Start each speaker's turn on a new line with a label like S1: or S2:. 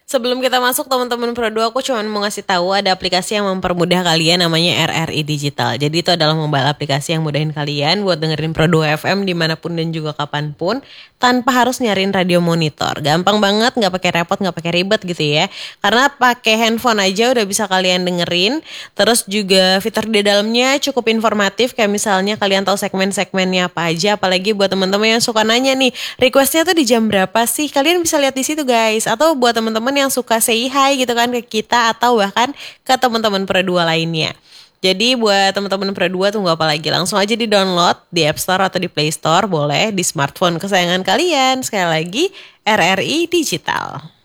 S1: Sebelum kita masuk teman-teman Pro2, aku cuma mau ngasih tahu ada aplikasi yang mempermudah kalian namanya RRI Digital. Jadi itu adalah mobile aplikasi yang mudahin kalian buat dengerin Pro2 FM dimanapun dan juga kapanpun tanpa harus nyariin radio monitor. Gampang banget, nggak pakai repot, nggak pakai ribet gitu ya. Karena pakai handphone aja udah bisa kalian dengerin. Terus juga fitur di dalamnya cukup informatif, kayak misalnya kalian tahu segmen-segmennya apa aja. Apalagi buat teman-teman yang suka nanya nih, requestnya tuh di jam berapa sih? Kalian bisa lihat di situ guys. Atau buat teman-teman yang suka say hi gitu kan ke kita atau bahkan ke teman-teman Pro2 lainnya. Jadi buat teman-teman Pro2 tunggu apa lagi? Langsung aja di-download di App Store atau di Play Store, boleh di smartphone kesayangan kalian. Sekali lagi, RRI Digital.